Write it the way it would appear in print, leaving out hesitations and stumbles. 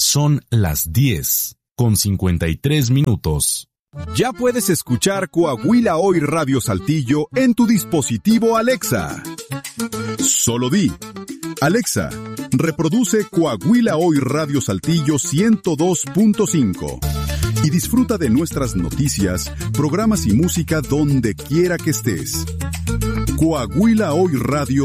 Son las 10:53. Ya puedes escuchar Coahuila Hoy Radio Saltillo en tu dispositivo Alexa. Solo di: Alexa, reproduce Coahuila Hoy Radio Saltillo 102.5 y disfruta de nuestras noticias, programas y música donde quiera que estés. Coahuila Hoy Radio